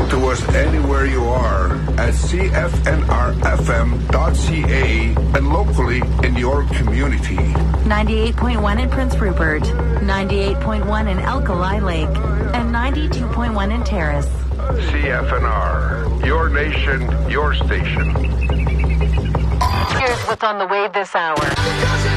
to us anywhere you are at cfnrfm.ca and locally in your community. 98.1 in Prince Rupert, 98.1 in Alkali Lake, and 92.1 in Terrace. CFNR, your nation, your station. Here's what's on the way this hour.